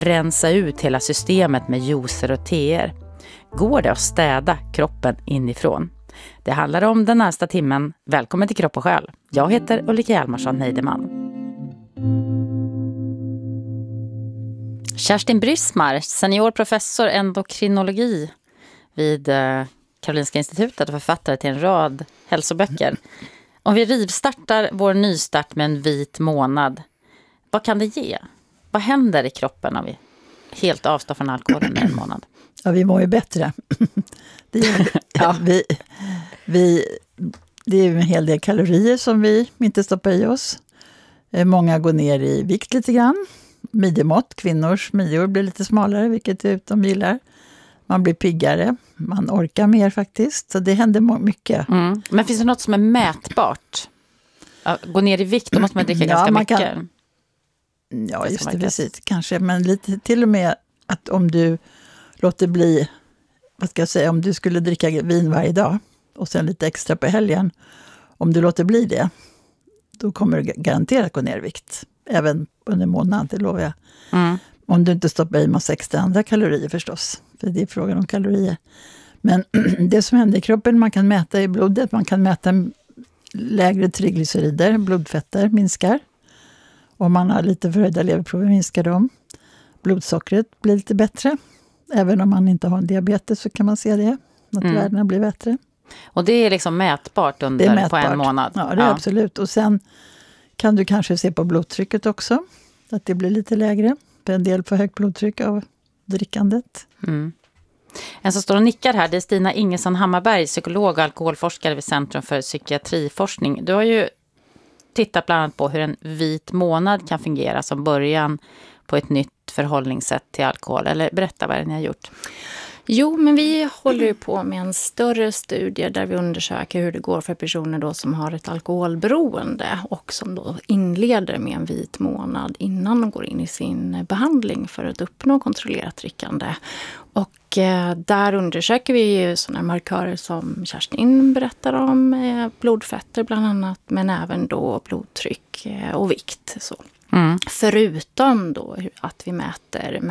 rensa ut hela systemet med juicer och teer? Går det att städa kroppen inifrån? Det handlar om den nästa timmen. Välkommen till Kropp och Själ. Jag heter Ulrika Hjalmarsson Heidemann. Kerstin Brismar, seniorprofessor endokrinologi vid Karolinska institutet och författare till en rad hälsoböcker. Om vi rivstartar vår nystart med en vit månad, vad kan det ge? Vad händer i kroppen om vi helt avstår från alkoholen i en månad? Ja, vi mår ju bättre. Ja. Det är ju en hel del kalorier som vi inte stoppar i oss. Många går ner i vikt lite grann. Midjemått, kvinnors midjor blir lite smalare, vilket de gillar. Man blir piggare, man orkar mer faktiskt. Så det händer mycket. Mm. Men finns det något som är mätbart? Gå ner i vikt, då måste man dricka ganska mycket. Ja, just det, precis. Kanske, men lite till och med att om du låter bli, vad ska jag säga, om du skulle dricka vin varje dag och sen lite extra på helgen, om du låter bli det, då kommer du garanterat gå ner i vikt. Även under månaden, det lovar jag. Mm. Om du inte stoppar i massa extra andra kalorier förstås. För det är frågan om kalorier. Men det som händer i kroppen, man kan mäta i blodet, man kan mäta lägre triglycerider, blodfetter minskar. Om man har lite förhöjda leverprover minskar de. Blodsockret blir lite bättre. Även om man inte har en diabetes så kan man se det. Att värdena blir bättre. Och det är liksom mätbart på en månad? Ja, det är absolut. Och sen kan du kanske se på blodtrycket också. Att det blir lite lägre. För en del får högt blodtryck av drickandet. Mm. En som står och nickar här, det är Stina Ingesson Hammarberg, psykolog och alkoholforskare vid Centrum för psykiatriforskning. Du har ju tittat bland annat på hur en vit månad kan fungera som början på ett nytt förhållningssätt till alkohol. Eller berätta vad ni har gjort. Jo, men vi håller ju på med en större studie där vi undersöker hur det går för personer då som har ett alkoholberoende och som då inleder med en vit månad innan de går in i sin behandling för att uppnå kontrollerat drickande. Och där undersöker vi ju sådana markörer som Kerstin berättar om, blodfetter bland annat, men även då blodtryck och vikt. Så. Mm. Förutom då att vi mäter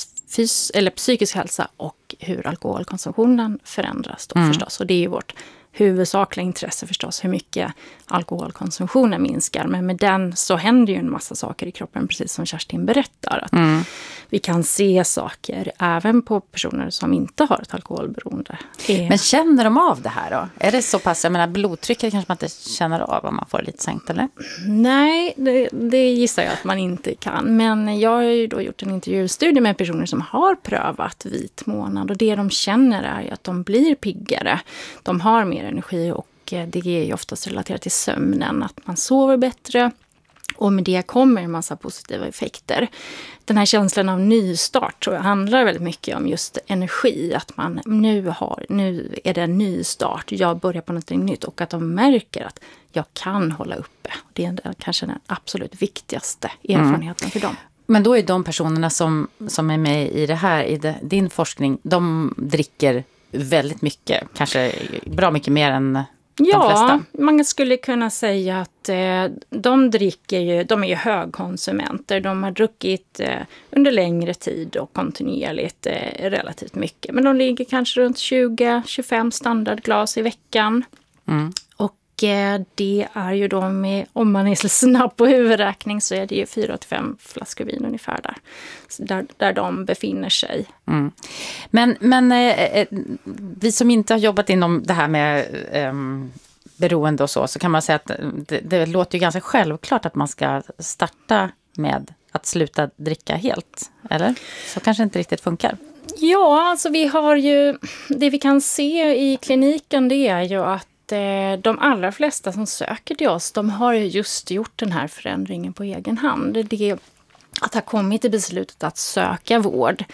psykisk hälsa och hur alkoholkonsumtionen förändras då förstås. Och det är ju vårt huvudsakliga intresse förstås, hur mycket alkoholkonsumtionen minskar. Men med den så händer ju en massa saker i kroppen, precis som Kerstin berättar. Att vi kan se saker även på personer som inte har ett alkoholberoende. Men känner de av det här då? Är det så pass, jag menar blodtrycket kanske man inte känner av om man får lite sänkt, eller? Nej, det gissar jag att man inte kan. Men jag har ju då gjort en intervjustudie med personer som har prövat vit månad. Och det de känner är ju att de blir piggare. De har mer energi och det är ju oftast relaterat till sömnen. Att man sover bättre. Och med det kommer en massa positiva effekter. Den här känslan av nystart tror jag handlar väldigt mycket om just energi. Att man nu är det en ny start. Jag börjar på något nytt och att de märker att jag kan hålla uppe. Det är kanske den absolut viktigaste erfarenheten för dem. Men då är de personerna som är med i det här, i din forskning, de dricker väldigt mycket. Kanske bra mycket mer än de flesta. Man skulle kunna säga att de är ju högkonsumenter. De har druckit under längre tid och kontinuerligt relativt mycket. Men de ligger kanske runt 20-25 standardglas i veckan. Mm. Och det är ju då med, om man är så snabb på huvudräkning så är det ju 4-5 flaskor vin ungefär där de befinner sig. Mm. Men vi som inte har jobbat inom det här med beroende och så kan man säga att det låter ju ganska självklart att man ska starta med att sluta dricka helt, eller? Så kanske inte riktigt funkar. Ja, alltså vi har ju, det vi kan se i kliniken det är ju att de allra flesta som söker till oss, de har ju just gjort den här förändringen på egen hand. Det att ha kommit till beslutet att söka vård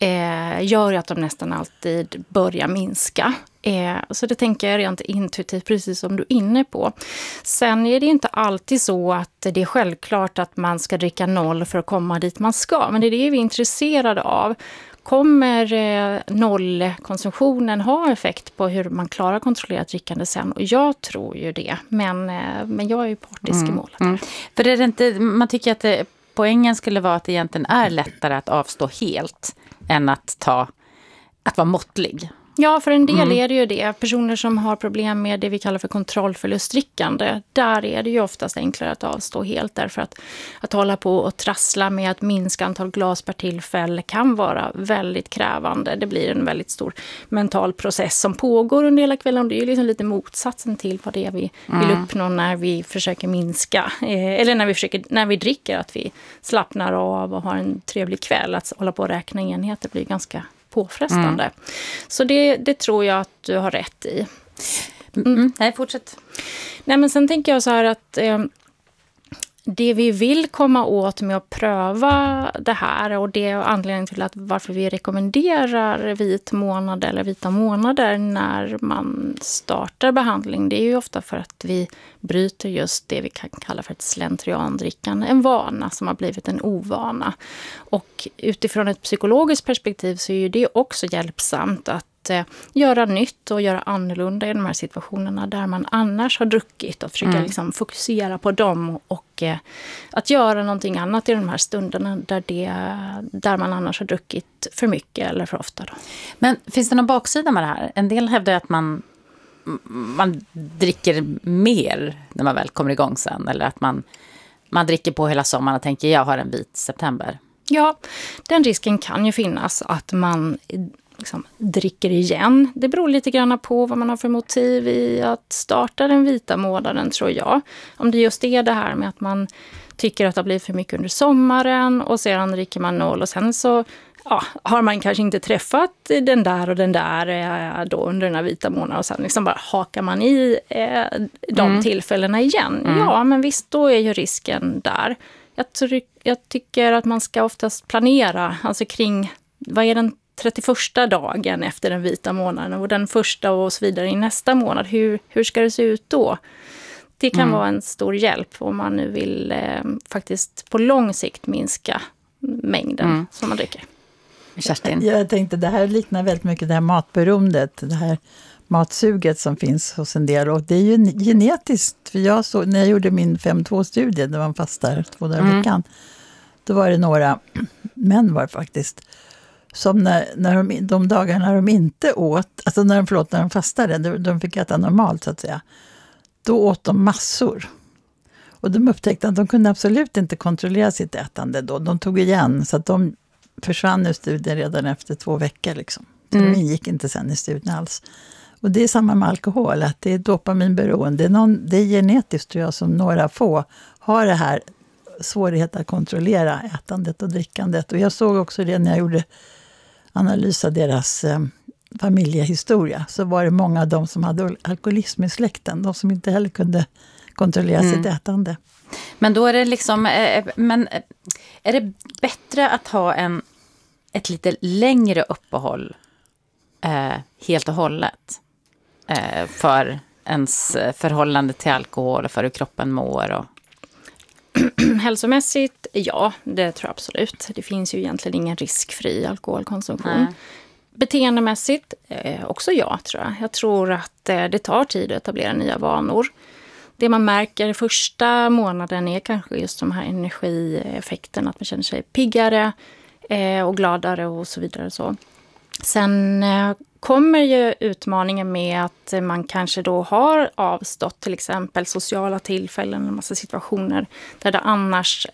gör ju att de nästan alltid börjar minska. Så det tänker jag rent intuitivt, precis som du är inne på. Sen är det inte alltid så att det är självklart att man ska dricka 0 för att komma dit man ska. Men det är det vi är intresserade av. Kommer nollkonsumtionen ha effekt på hur man klarar kontrollerat drickande sen? Och jag tror ju det, men jag är ju partisk i målet. För är det inte, man tycker att det poängen skulle vara att det egentligen är lättare att avstå helt än att vara måttlig. Ja, för en del är det ju det. Personer som har problem med det vi kallar för kontrollförlustdrickande, där är det ju oftast enklare att avstå helt, därför att hålla på och trassla med att minska antal glas per tillfälle kan vara väldigt krävande. Det blir en väldigt stor mental process som pågår under hela kvällen. Det är ju liksom lite motsatsen till vad det är vi vill uppnå när vi försöker minska, eller när vi dricker, att vi slappnar av och har en trevlig kväll. Att hålla på och räkna enheter blir ganska påfrestande. Så det tror jag att du har rätt i. Nej, fortsätt. Nej, men sen tänker jag så här att det vi vill komma åt med att pröva det här, och det är anledningen till att varför vi rekommenderar vit månad eller vita månader när man startar behandling, det är ju ofta för att vi bryter just det vi kan kalla för ett slentriandrickande, en vana som har blivit en ovana. Och utifrån ett psykologiskt perspektiv så är ju det också hjälpsamt att göra nytt och göra annorlunda i de här situationerna där man annars har druckit, och försöka liksom fokusera på dem och att göra någonting annat i de här stunderna där man annars har druckit för mycket eller för ofta. Då. Men finns det någon baksida med det här? En del hävdar att man dricker mer när man väl kommer igång sen, eller att man dricker på hela sommaren och tänker jag har en vit september. Ja, den risken kan ju finnas att man liksom dricker igen. Det beror lite grann på vad man har för motiv i att starta den vita månaden, tror jag. Om det just är det här med att man tycker att det blir för mycket under sommaren och sedan dricker man 0 och sen så har man kanske inte träffat den där och den där då under den här vita månaden och sen liksom bara hakar man i de tillfällena igen. Ja, men visst, då är ju risken där. Jag tycker att man ska oftast planera alltså kring vad är den 31:a dagen efter den vita månaden och den första och så vidare i nästa månad. Hur ska det se ut då? Det kan vara en stor hjälp om man nu vill faktiskt på lång sikt minska mängden som man dricker. Kerstin? Jag tänkte det här liknar väldigt mycket det här matberoendet, det här matsuget som finns hos en del. Och det är ju genetiskt. För jag såg, när jag gjorde min 5-2-studie, där man fastar 2 dagar i veckan, då var det några män var faktiskt, som när de dagarna de inte åt, alltså när de fastade, de fick äta normalt så att säga, då åt de massor. Och de upptäckte att de kunde absolut inte kontrollera sitt ätande då. De tog igen, så att de försvann ur studien redan efter 2 veckor liksom. Så de gick inte sen i studien alls. Och det är samma med alkohol, att det är dopaminberoende. Det är genetiskt, tror jag, som några få har det här svårighet att kontrollera ätandet och drickandet. Och jag såg också det när jag gjorde analys av deras familjehistoria, så var det många av dem som hade alkoholism i släkten, de som inte heller kunde kontrollera sitt ätande. Men då är det liksom, är det bättre att ha ett lite längre uppehåll helt och hållet för ens förhållande till alkohol och för hur kroppen mår? Och... Hälsomässigt, ja, det tror jag absolut. Det finns ju egentligen ingen riskfri alkoholkonsumtion. Beteendemässigt, också ja, tror jag. Jag tror att det tar tid att etablera nya vanor. Det man märker i första månaden är kanske just de här energieffekterna, att man känner sig piggare och gladare och så vidare. Så. Sen kommer ju utmaningen med att man kanske då har avstått till exempel sociala tillfällen, en massa situationer där det annars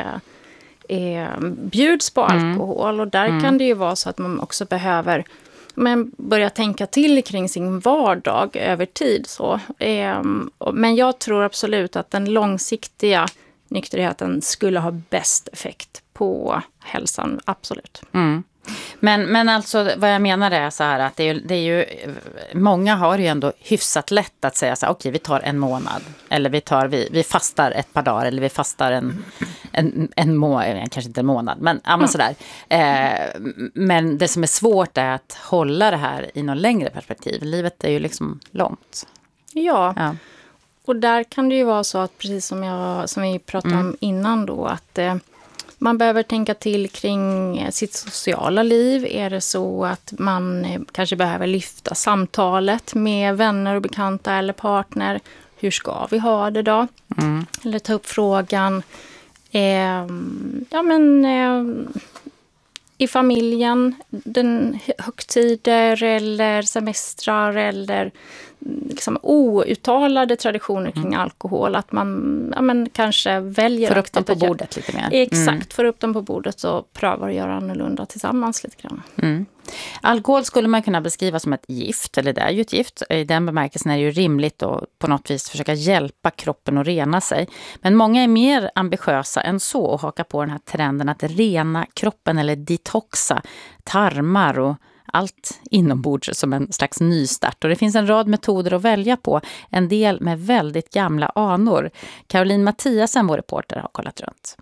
bjuds på alkohol. Och där kan det ju vara så att man också behöver börja tänka till kring sin vardag över tid. Så. Men jag tror absolut att den långsiktiga nykterheten skulle ha bäst effekt på hälsan, absolut. Men alltså vad jag menar är så här att det är ju många har ju ändå hyfsat lätt att säga så här, okej, vi tar en månad eller vi fastar ett par dagar eller vi fastar en månad, kanske inte en månad, men sådär. Men det som är svårt är att hålla det här i någon längre perspektiv. Livet är ju liksom långt. Ja. Och där kan det ju vara så att precis som vi pratade om innan då, att man behöver tänka till kring sitt sociala liv. Är det så att man kanske behöver lyfta samtalet med vänner och bekanta eller partner? Hur ska vi ha det då? Eller ta upp frågan. I familjen, högtider eller semestrar eller liksom outtalade traditioner kring alkohol. Att man kanske väljer... Får upp dem på bordet lite mer. Exakt, får upp dem på bordet och prövar att göra annorlunda tillsammans lite grann. Alkohol skulle man kunna beskriva som ett gift, eller det är ju ett gift. I den bemärkelsen är det ju rimligt att på något vis försöka hjälpa kroppen att rena sig. Men många är mer ambitiösa än så och hakar på den här trenden att rena kroppen eller detoxa tarmar och allt inombords som en slags nystart. Och det finns en rad metoder att välja på, en del med väldigt gamla anor. Caroline Mattiasen, vår reporter, har kollat runt.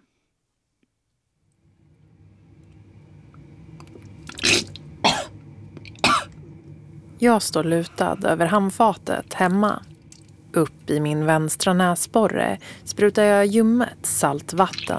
Jag står lutad över handfatet hemma. Upp i min vänstra näsborre sprutar jag ljummet saltvatten.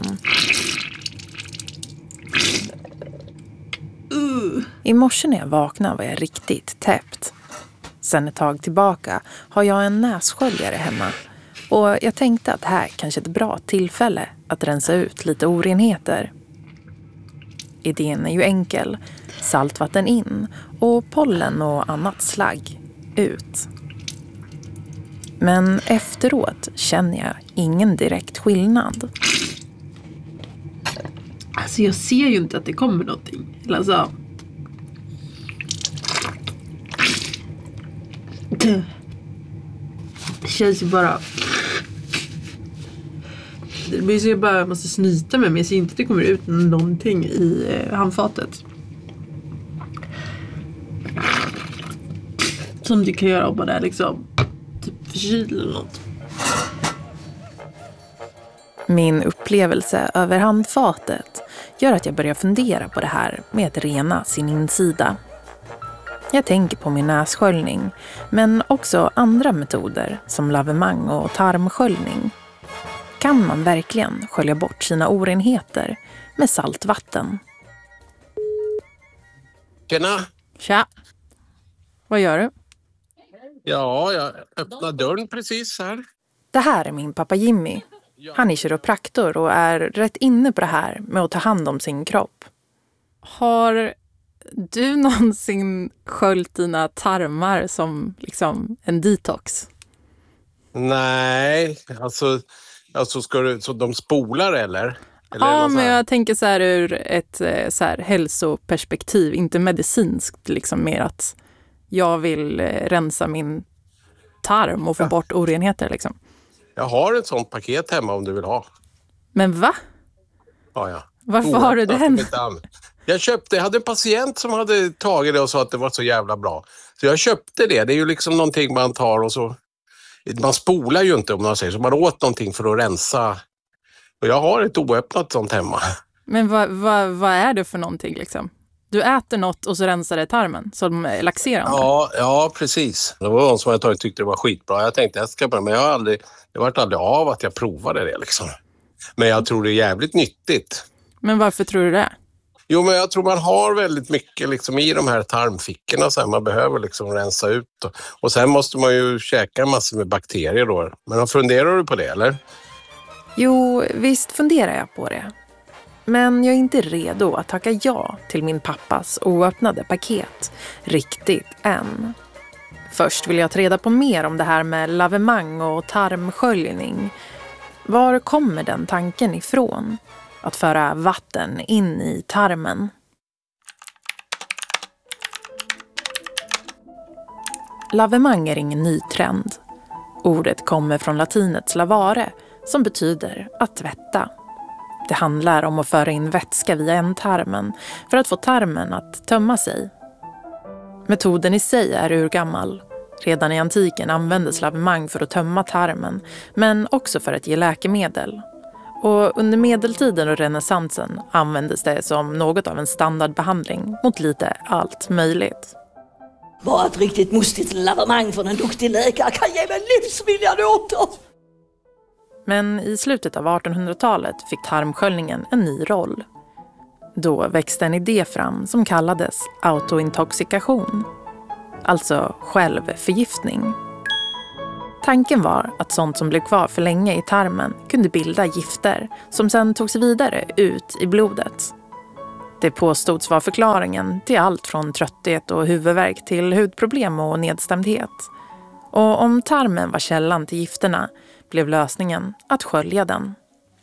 I morse när jag vaknade var jag riktigt täppt. Sen ett tag tillbaka har jag en nässköljare hemma. Och jag tänkte att det här kanske är ett bra tillfälle att rensa ut lite orenheter. Idén är ju enkel. Saltvatten in och pollen och annat slagg ut. Men efteråt känner jag ingen direkt skillnad. Alltså jag ser ju inte att det kommer någonting. Alltså... Det känns ju bara... Det blir så jag bara måste snyta mig, men jag ser inte att det kommer ut någonting i handfatet. Som det kan göra om man är liksom typ förkyld eller något. Min upplevelse över handfatet gör att jag börjar fundera på det här med att rena sin insida. Jag tänker på min nässköljning, men också andra metoder som lavemang och tarmsköljning. Kan man verkligen skölja bort sina orenheter med saltvatten? Tjena! Tja! Vad gör du? Ja, jag öppnar dörren precis här. Det här är min pappa Jimmy. Han är kiropraktor och är rätt inne på det här med att ta hand om sin kropp. Har du någonsin sköljt dina tarmar som liksom en detox? Nej, alltså ska du, så de spolar eller ja, men jag tänker så här ur ett så här hälsoperspektiv, inte medicinskt, liksom mer att jag vill rensa min tarm och få bort orenheter liksom. Jag har ett sånt paket hemma om du vill ha. Men va? Ja. Varför har du den? Jag hade en patient som hade tagit det och sa att det var så jävla bra. Så jag köpte det. Det är ju liksom någonting man tar och så... Man spolar ju inte om man säger så. Man åt någonting för att rensa. Och jag har ett oöppnat sånt hemma. Men vad är det för någonting liksom? Du äter något och så rensar det tarmen som laxerande. Ja, precis. Det var någon som jag tyckte det var skitbra. Jag tänkte jag ska börja, men det var aldrig av att jag provade det liksom. Men jag tror det är jävligt nyttigt. Men varför tror du det? Jo, men jag tror man har väldigt mycket liksom i de här tarmfickorna så här, man behöver liksom rensa ut. Och sen måste man ju käka en massa med bakterier då. Men funderar du på det eller? Jo, visst funderar jag på det. Men jag är inte redo att tacka ja till min pappas oöppnade paket riktigt än. Först vill jag ta reda på mer om det här med lavemang och tarmsköljning. Var kommer den tanken ifrån? Att föra vatten in i tarmen. Lavemang är ingen ny trend. Ordet kommer från latinets lavare som betyder att tvätta. Det handlar om att föra in vätska via ändtarmen för att få tarmen att tömma sig. Metoden i sig är urgammal. Redan i antiken användes lavemang för att tömma tarmen, men också för att ge läkemedel. Och under medeltiden och renässansen användes det som något av en standardbehandling mot lite allt möjligt. Bara ett riktigt mustigt lavemang från en duktig läkare kan ge mig livsviljan åter. Men i slutet av 1800-talet fick tarmsköljningen en ny roll. Då växte en idé fram som kallades autointoxikation. Alltså självförgiftning. Tanken var att sånt som blev kvar för länge i tarmen kunde bilda gifter som sedan tog sig vidare ut i blodet. Det påstods vara förklaringen till allt från trötthet och huvudvärk till hudproblem och nedstämdhet. Och om tarmen var källan till gifterna blev lösningen att skölja den.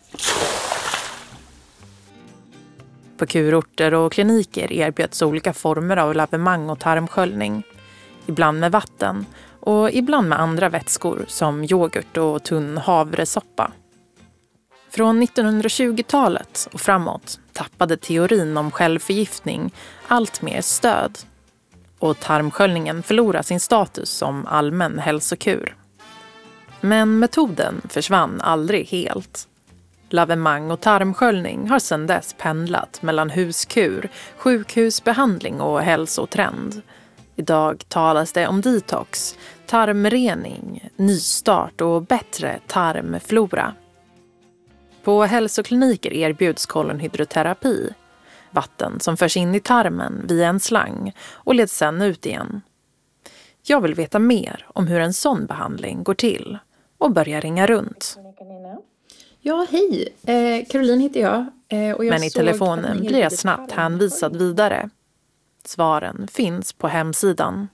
På kurorter och kliniker erbjöds olika former av lavemang och tarmsköljning. Ibland med vatten och ibland med andra vätskor som yoghurt och tunn havresoppa. Från 1920-talet och framåt tappade teorin om självförgiftning allt mer stöd. Och tarmsköljningen förlorade sin status som allmän hälsokur. Men metoden försvann aldrig helt. Lavemang och tarmsköljning har sedan dess pendlat mellan huskur, sjukhusbehandling och hälsotrend. Idag talas det om detox, tarmrening, nystart och bättre tarmflora. På hälsokliniker erbjuds kolonhydroterapi, vatten som förs in i tarmen via en slang och leds sedan ut igen. Jag vill veta mer om hur en sån behandling går till och börjar ringa runt. Ja, hej. Caroline heter jag. Och Men i telefonen blir jag snabbt hänvisad vidare. Svaren finns på hemsidan.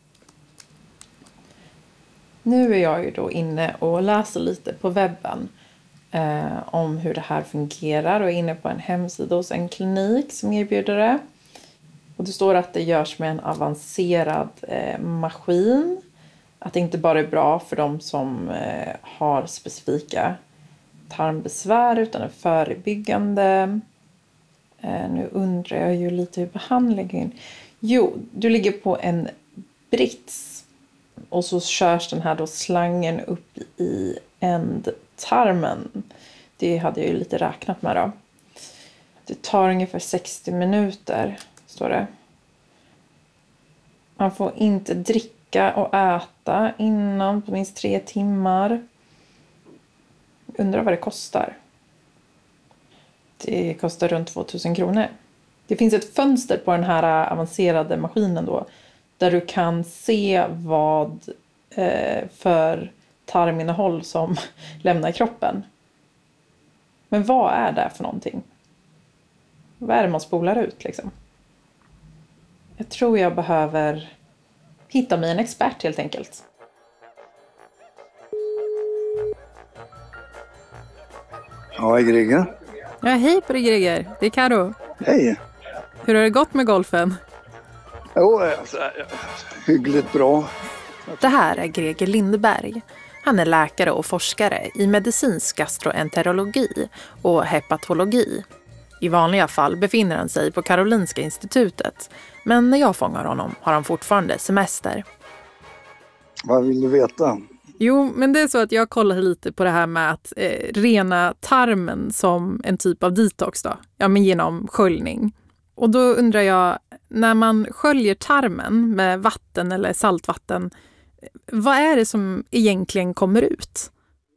Nu är jag ju då inne och läser lite på webben om hur det här fungerar och är inne på en hemsida hos en klinik som erbjuder det. Och det står att det görs med en avancerad maskin. Att det inte bara är bra för de som har specifika tarmbesvär utan är förebyggande. Nu undrar jag ju lite hur behandlingen. Jo, du ligger på en brits och så körs den här då slangen upp i ändtarmen. Det hade jag ju lite räknat med då. Det tar ungefär 60 minuter, står det. Man får inte dricka och äta innan på minst 3 timmar. Undrar vad det kostar. Det kostar runt 2000 kronor. Det finns ett fönster på den här avancerade maskinen då. Där du kan se vad för tarminnehåll som lämnar kroppen. Men vad är det för någonting? Vad är det man spolar ut liksom? Jag tror jag behöver hitta mig en expert helt enkelt. Ja, Greger. Ja, hej på dig Greger. Det är Karo. Hej. Hur har det gått med golfen? Jo, alltså, hyggligt bra. Det här är Greger Lindberg. Han är läkare och forskare i medicinsk gastroenterologi och hepatologi. I vanliga fall befinner han sig på Karolinska institutet. Men när jag fångar honom har han fortfarande semester. Vad vill du veta? Jo, men det är så att jag kollar lite på det här med att rena tarmen som en typ av detox då. Ja, men genom sköljning. Och då undrar jag, när man sköljer tarmen med vatten eller saltvatten, vad är det som egentligen kommer ut?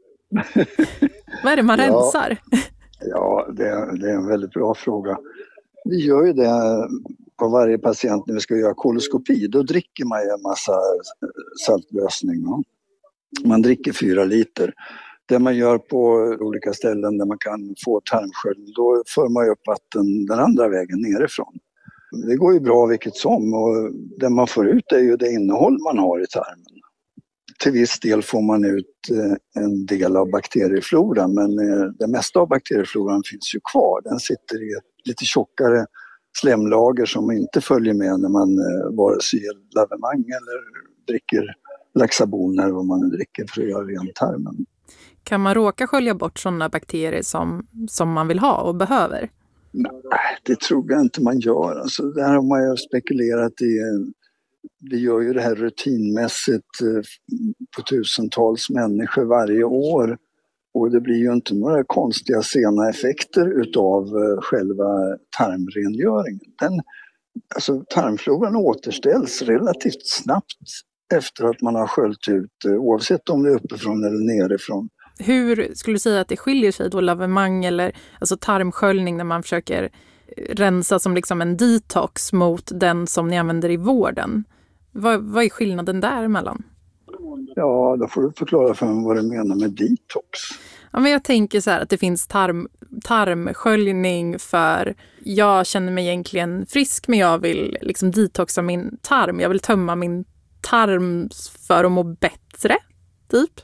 Vad är det man rensar? Ja, det är en väldigt bra fråga. Vi gör ju det på varje patient när vi ska göra koloskopi. Då dricker man ju en massa saltlösning. Va? Man dricker 4 liter. Det man gör på olika ställen där man kan få tarmsköljning, då för man ju upp vatten den andra vägen nerifrån. Det går ju bra vilket som, och det man får ut är ju det innehåll man har i tarmen. Till viss del får man ut en del av bakteriefloran, men det mesta av bakteriefloran finns ju kvar. Den sitter i ett lite tjockare slemlager som inte följer med när man vare sig lavemang eller dricker Laxabon eller vad man nu dricker för att göra rent tarmen. Kan man råka skölja bort sådana bakterier som man vill ha och behöver? Nej, det tror jag inte man gör. Alltså, det här har man ju spekulerat i. Vi gör ju det här rutinmässigt på tusentals människor varje år. Och det blir ju inte några konstiga sena effekter utav själva tarmrengöringen. Tarmfloran återställs relativt snabbt efter att man har sköljt ut, oavsett om det är uppifrån eller nerifrån. Hur skulle du säga att det skiljer sig då, lavemang eller alltså tarmsköljning, när man försöker rensa som liksom en detox mot den som ni använder i vården? Vad är skillnaden däremellan? Ja, då får du förklara för mig vad du menar med detox. Ja, men jag tänker så här att det finns tarmsköljning för... Jag känner mig egentligen frisk, men jag vill liksom detoxa min tarm. Jag vill tömma min tarm för att må bättre, typ.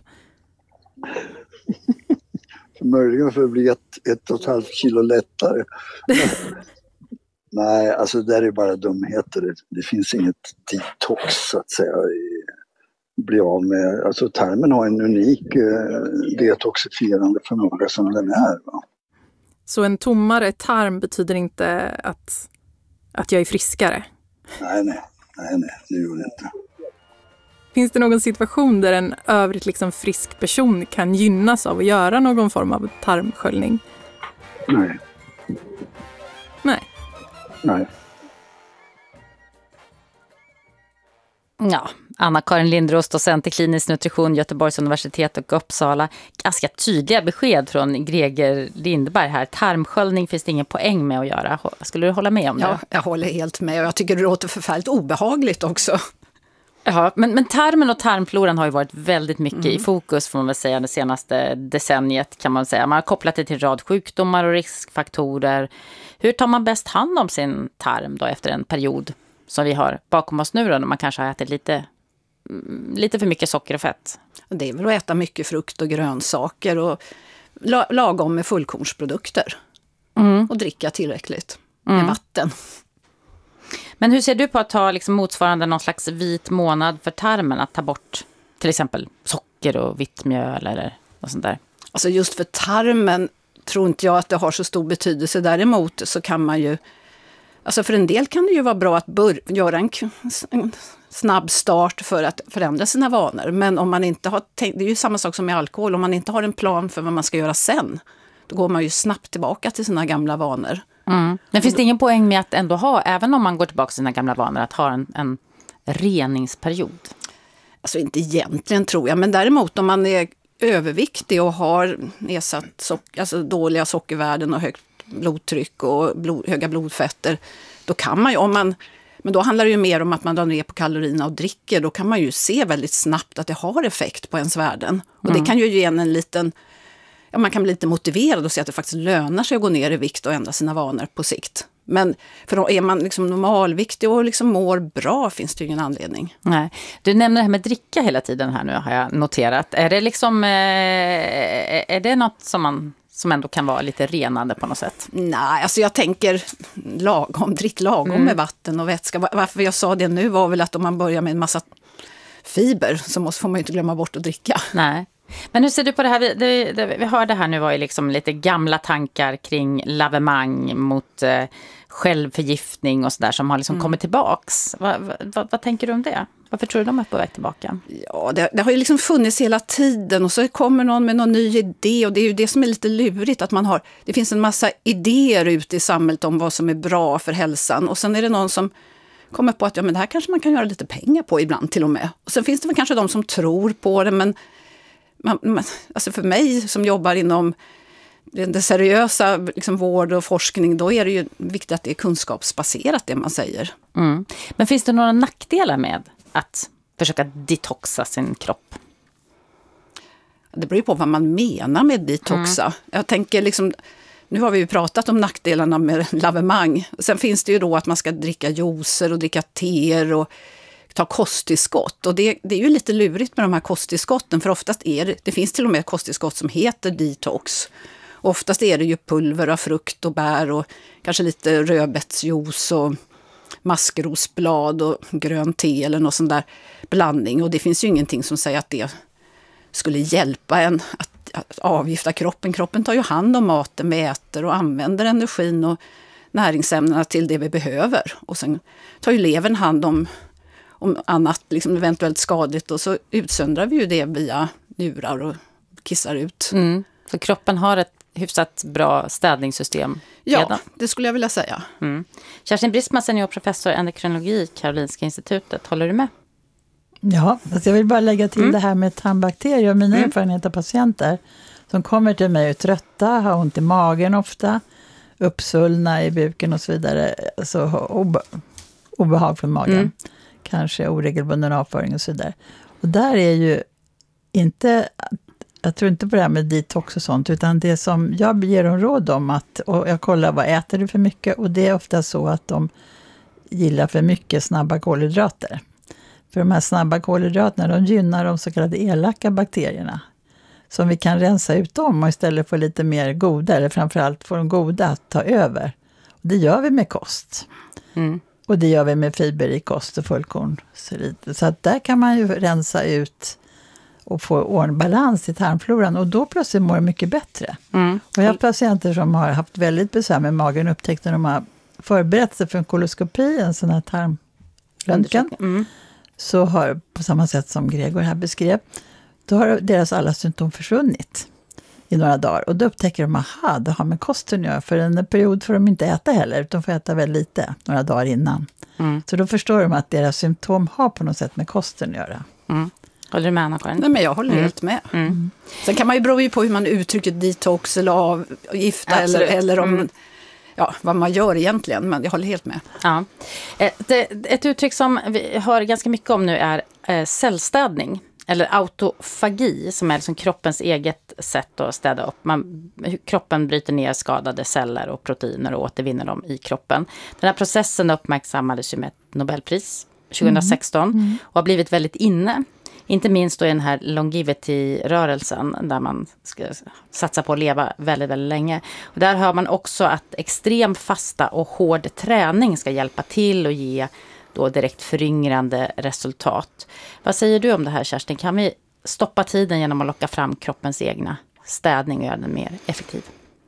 Möjligen för att bli 1,5 kilo lättare. Nej, alltså det där är bara dumheter. Det finns inget detox så att säga. Bli av med. Alltså tarmen har en unik detoxifierande förmåga som den är. Va? Så en tommare tarm betyder inte att jag är friskare? Nej, det gör det inte. Finns det någon situation där en övrigt liksom frisk person kan gynnas av att göra någon form av tarmsköljning? Nej. Ja, Anna-Karin Lindros, docent i klinisk nutrition, Göteborgs universitet och Uppsala. Ganska tydliga besked från Greger Lindberg här. Tarmsköljning finns det ingen poäng med att göra. Skulle du hålla med om det? Ja, jag håller helt med och jag tycker det låter förfärligt obehagligt också. Ja, men tarmen och tarmfloran har ju varit väldigt mycket i fokus får man väl säga det senaste decenniet kan man säga. Man har kopplat det till en rad sjukdomar och riskfaktorer. Hur tar man bäst hand om sin tarm då efter en period som vi har bakom oss nu då, när man kanske har ätit lite för mycket socker och fett? Det är väl att äta mycket frukt och grönsaker och lagom med fullkornsprodukter. Och dricka tillräckligt med vatten. Men hur ser du på att ta liksom motsvarande någon slags vit månad för tarmen? Att ta bort till exempel socker och vitt mjöl eller något sånt där? Alltså just för tarmen tror inte jag att det har så stor betydelse. Däremot så kan man ju... Alltså för en del kan det ju vara bra att göra en snabb start för att förändra sina vanor. Men om man inte har tänkt... Det är ju samma sak som med alkohol. Om man inte har en plan för vad man ska göra sen, då går man ju snabbt tillbaka till sina gamla vanor. Men finns det ingen poäng med att ändå ha, även om man går tillbaka till sina gamla vanor, att ha en reningsperiod? Alltså inte egentligen tror jag, men däremot om man är överviktig och har nedsatt alltså dåliga sockervärden och högt blodtryck och höga blodfetter, då kan man ju, men då handlar det ju mer om att man drar ner på kalorierna och dricker, då kan man ju se väldigt snabbt att det har effekt på ens värden. Och det kan ju ge en liten... Ja, man kan bli lite motiverad och se att det faktiskt lönar sig att gå ner i vikt och ändra sina vanor på sikt. Men för då är man liksom normalviktig och liksom mår bra, finns det ju ingen anledning. Nej. Du nämner det här med dricka hela tiden här nu, har jag noterat. Är det liksom är det något som ändå kan vara lite renande på något sätt? Nej, alltså jag tänker drick lagom med vatten och vätska. Varför jag sa det nu var väl att om man börjar med en massa fiber så får man ju inte glömma bort att dricka. Nej. Men hur ser du på det här? Vi hörde här nu var ju liksom lite gamla tankar kring lavemang mot självförgiftning och sådär som har liksom kommit tillbaks. Vad tänker du om det? Varför tror du de är på väg tillbaka? Ja, det har ju liksom funnits hela tiden och så kommer någon med någon ny idé och det är ju det som är lite lurigt att det finns en massa idéer ute i samhället om vad som är bra för hälsan och sen är det någon som kommer på att men det här kanske man kan göra lite pengar på ibland till och med. Och sen finns det väl kanske de som tror på det, men alltså för mig som jobbar inom det seriösa liksom vård och forskning, då är det ju viktigt att det är kunskapsbaserat det man säger. Men finns det några nackdelar med att försöka detoxa sin kropp? Det beror ju på vad man menar med detoxa. Jag tänker liksom, nu har vi ju pratat om nackdelarna med lavemang. Sen finns det ju då att man ska dricka juicer och dricka teer och ta kosttillskott. Och det är ju lite lurigt med de här kosttillskotten, för oftast det finns till och med kosttillskott som heter detox. Och oftast är det ju pulver av frukt och bär och kanske lite rödbetsjuice och maskrosblad och grönt te eller någon sån där blandning. Och det finns ju ingenting som säger att det skulle hjälpa en att avgifta kroppen. Kroppen tar ju hand om maten vi äter och använder energin och näringsämnena till det vi behöver. Och sen tar ju levern hand om annat liksom eventuellt skadligt och så utsöndrar vi ju det via njurar och kissar ut. Så kroppen har ett hyfsat bra städningssystem redan? Ja, det skulle jag vilja säga. Kerstin Brisman, seniorprofessor i endokrinologi, Karolinska institutet. Håller du med? Ja, alltså jag vill bara lägga till det här med tarmbakterier och mina erfarenheter av patienter som kommer till mig och trötta, har ont i magen ofta, uppsvullna i buken och så vidare. Alltså obehag för magen. Kanske oregelbunden avföring och så vidare. Och där är ju jag tror inte på det här med detox och sånt, utan det som jag ger dem råd om och jag kollar vad äter du för mycket, och det är ofta så att de gillar för mycket snabba kolhydrater. För de här snabba kolhydraterna, de gynnar de så kallade elaka bakterierna. Som vi kan rensa ut dem och istället få lite mer goda, eller framförallt få de goda att ta över. Och det gör vi med kost. Och det gör vi med fiber i kost och fullkorn. Så att där kan man ju rensa ut och få balans i tarmfloran. Och då plötsligt mår det mycket bättre. Och jag har patienter som har haft väldigt besvär med magen, upptäckt när de har förberett sig för en koloskopi, en sån här tarmröntgen. Så har, på samma sätt som Gregor här beskrev, då har deras alla symptom försvunnit i några dagar. Och då upptäcker de, det har med kosten att göra. För en period får de inte äta heller, utan får äta väldigt lite några dagar innan. Så då förstår de att deras symptom har på något sätt med kosten att göra. Håller du med, Anna-Karin? Nej, men jag håller helt med. Sen kan man ju bero på hur man uttrycker detox eller avgifta eller om... Ja, vad man gör egentligen, men jag håller helt med. Ja. Ett uttryck som vi hör ganska mycket om nu är cellstädning, eller autofagi, som är liksom kroppens eget sätt att städa upp. Kroppen bryter ner skadade celler och proteiner och återvinner dem i kroppen. Den här processen uppmärksammades ju med ett Nobelpris 2016 och har blivit väldigt inne. Inte minst då i den här longevity-rörelsen där man ska satsa på att leva väldigt, väldigt länge. Och där hör man också att extrem fasta och hård träning ska hjälpa till och ge då direkt föryngrande resultat. Vad säger du om det här, Kerstin? Kan vi stoppa tiden genom att locka fram kroppens egna städning och göra den mer effektiv?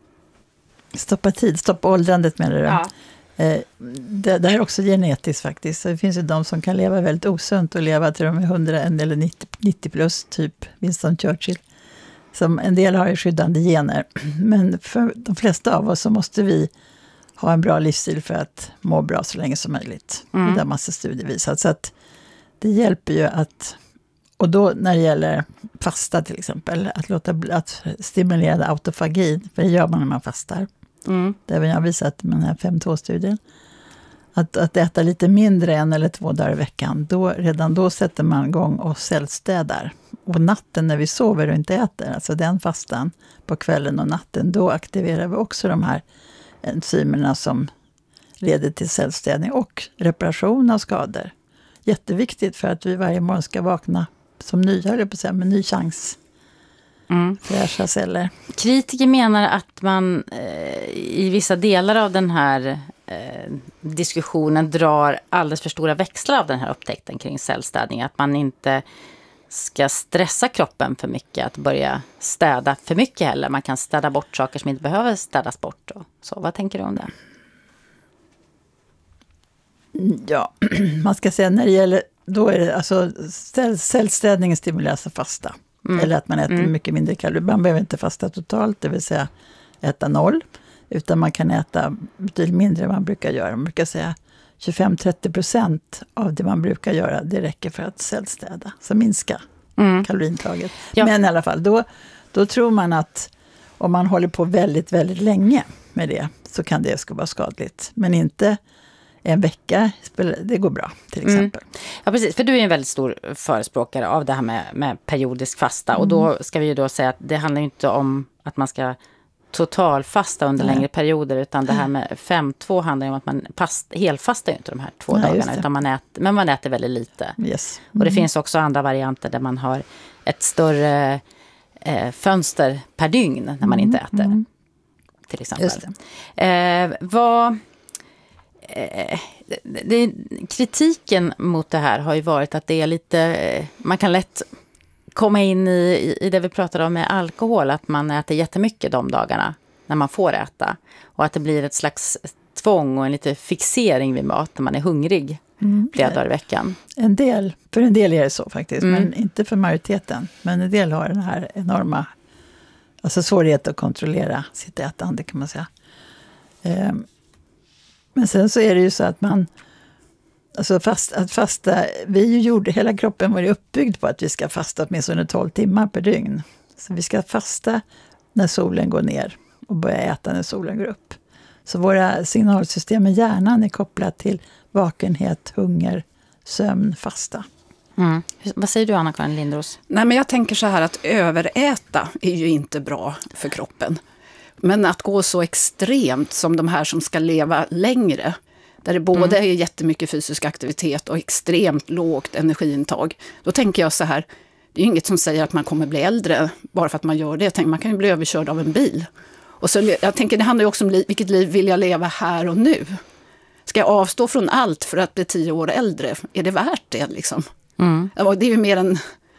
Stoppa åldrandet menar du? Ja. Det här är också genetiskt faktiskt. Så det finns ju de som kan leva väldigt osunt och leva till de är 100 eller 90 plus, typ Winston Churchill. Som en del har ju skyddande gener. Men för de flesta av oss så måste vi ha en bra livsstil för att må bra så länge som möjligt. Och det har massa studier visat. Så att det hjälper ju att... Och då när det gäller fasta till exempel, att stimulera autofagin, för det gör man när man fastar. Det har jag visat med den här 5-2-studien. Att äta lite mindre 1 eller 2 dagar i veckan, redan då sätter man igång och cellstädar. Och natten när vi sover och inte äter, alltså den fastan på kvällen och natten, då aktiverar vi också de här enzymerna som leder till cellstädning och reparation av skador. Jätteviktigt för att vi varje morgon ska vakna som nya, eller på att säga, med ny chans. Fräscha celler. Kritiker menar att man i vissa delar av den här diskussionen drar alldeles för stora växlar av den här upptäckten kring cellstädning. Att man inte ska stressa kroppen för mycket, att börja städa för mycket heller. Man kan städa bort saker som inte behöver städas bort. Och så. Vad tänker du om det? Ja, man ska säga när det gäller, då är det alltså cellstädningen stimuleras av fasta. Eller att man äter mycket mindre kalorier. Man behöver inte fasta totalt, det vill säga äta 0. Utan man kan äta betydligt mindre än man brukar göra. Man brukar säga 25-30% av det man brukar göra, det räcker för att cellstäda. Så minska kaloriintaget. Ja. Men i alla fall, då tror man att om man håller på väldigt, väldigt länge med det, så kan det ska vara skadligt. Men inte en vecka, det går bra till exempel. Ja, precis. För du är en väldigt stor förespråkare av det här med periodisk fasta. Och då ska vi ju då säga att det handlar ju inte om att man ska totalfasta under längre perioder, utan det här med 5-2 handlar ju om att man helfastar ju inte de här 2 dagarna, utan man äter väldigt lite. Yes. Och det finns också andra varianter där man har ett större fönster per dygn när man inte äter. Till exempel. Just det. Kritiken mot det här har ju varit att det är lite, man kan lätt komma in i det vi pratade om med alkohol, att man äter jättemycket de dagarna när man får äta, och att det blir ett slags tvång och en lite fixering vid mat när man är hungrig flera dagar i veckan. För en del är det så faktiskt, men inte för majoriteten. Men en del har den här enorma svårighet att kontrollera sitt ätande, kan man säga. Men sen så är det ju så att man, fasta, hela kroppen var ju uppbyggd på att vi ska fasta åtminstone 12 timmar per dygn. Så vi ska fasta när solen går ner och börja äta när solen går upp. Så våra signalsystem i hjärnan är kopplat till vakenhet, hunger, sömn, fasta. Vad säger du, Anna-Karin Lindros? Nej, men jag tänker så här att överäta är ju inte bra för kroppen. Men att gå så extremt som de här som ska leva längre, där det både är jättemycket fysisk aktivitet och extremt lågt energiintag. Då tänker jag så här, det är ju inget som säger att man kommer bli äldre bara för att man gör det. Jag tänker, man kan ju bli överkörd av en bil. Och så, jag tänker, det handlar ju också om vilket liv vill jag leva här och nu. Ska jag avstå från allt för att bli 10 år äldre? Är det värt det liksom? Och det är ju mer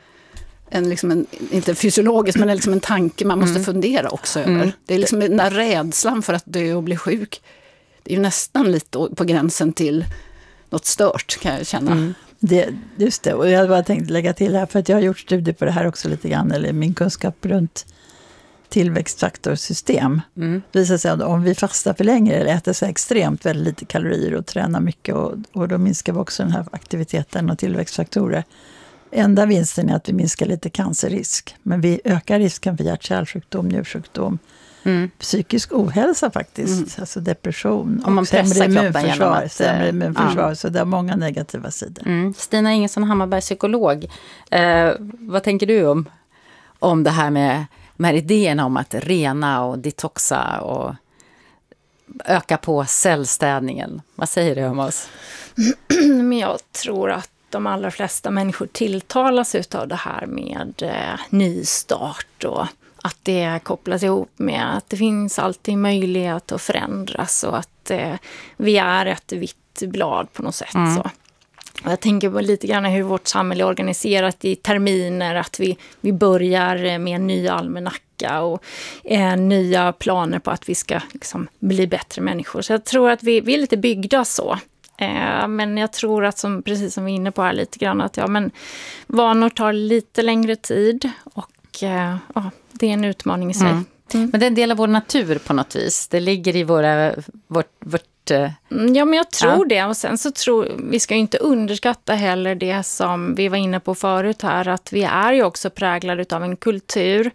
inte fysiologiskt, men liksom en tanke man måste fundera också över. Det är liksom den där rädslan för att dö och bli sjuk. Det är ju nästan lite på gränsen till något stört, kan jag känna. Just det, och jag hade bara tänkt lägga till här, för att jag har gjort studier på det här också lite grann, eller min kunskap runt tillväxtfaktorsystem. Det visar sig att om vi fastar för länge eller äter så extremt väldigt lite kalorier och tränar mycket, och då minskar vi också den här aktiviteten och tillväxtfaktorer. Enda vinsten är att vi minskar lite cancerrisk, men vi ökar risken för hjärt-kärlsjukdom, njursjukdom, psykisk ohälsa faktiskt, alltså depression. Om man pressar kroppen genom att... Sämre immunförsvar, så det har många negativa sidor. Stina Ingesson Hammarberg, psykolog. Vad tänker du om det här med idéerna om att rena och detoxa och öka på cellstädningen? Vad säger du om oss? Men jag tror att de allra flesta människor tilltalas av det här med nystart, och att det kopplas ihop med att det finns alltid möjlighet att förändras, och att vi är ett vitt blad på något sätt. Så. Och jag tänker på lite grann hur vårt samhälle är organiserat i terminer, att vi börjar med en ny almanacka och nya planer på att vi ska liksom bli bättre människor. Så jag tror att vi är lite byggda så. Men jag tror att, precis som vi är inne på här lite grann, att vanor tar lite längre tid, och det är en utmaning i sig. Men det är en del av vår natur på något vis. Det ligger i vårt Ja, men jag tror det. Och sen så vi ska ju inte underskatta heller det som vi var inne på förut här, att vi är ju också präglade av en kultur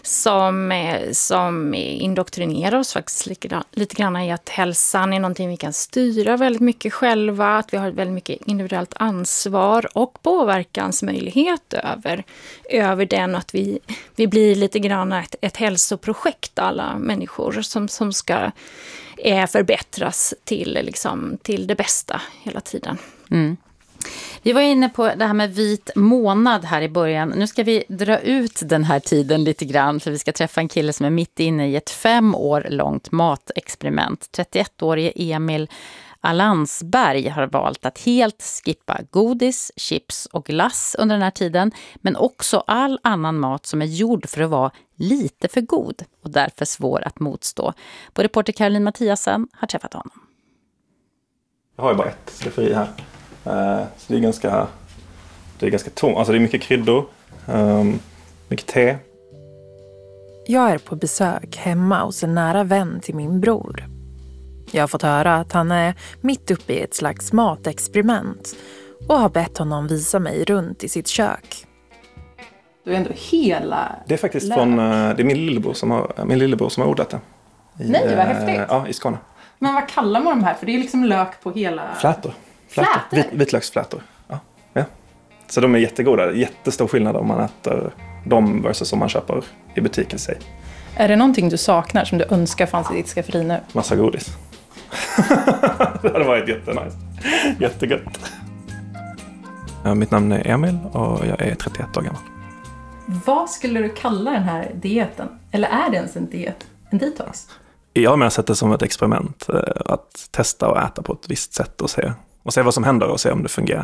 som indoktrinerar oss faktiskt lite grann i att hälsan är någonting vi kan styra väldigt mycket själva, att vi har väldigt mycket individuellt ansvar och påverkansmöjlighet över den, att vi blir lite grann ett hälsoprojekt, alla människor som ska förbättras till det bästa hela tiden. Vi var inne på det här med vit månad här i början. Nu ska vi dra ut den här tiden lite grann, för vi ska träffa en kille som är mitt inne i ett 5 år långt matexperiment. 31-årige Emil Alansberg har valt att helt skippa godis, chips och glass under den här tiden, men också all annan mat som är gjord för att vara lite för god och därför svår att motstå. Vår reporter Caroline Mattiasen har träffat honom. Jag har ju bara ett skafferi här. Så det är ganska tomt. Alltså det är mycket kryddor, mycket te. Jag är på besök hemma hos en nära vän till min bror. Jag har fått höra att han är mitt uppe i ett slags matexperiment och har bett honom visa mig runt i sitt kök. Du är ändå hela... Det är faktiskt det är min lillebror som har odlat det. Nej, vad häftigt. Ja, i Skåne. Men vad kallar man de här? För det är liksom lök på hela... Flätor. Vitlöksflätor. Ja. Så de är jättegoda. Jättestor skillnad om man äter dem versus om man köper i butiken sig. Är det någonting du saknar som du önskar fanns i ditt skafferi nu? Massa godis. Det hade varit jättenice. Jättegött. Mitt namn är Emil och jag är 31 år gammal. Vad skulle du kalla den här dieten? Eller är det ens en diet? En detox? Jag har sett det som ett experiment. Att testa och äta på ett visst sätt och se vad som händer och se om det fungerar.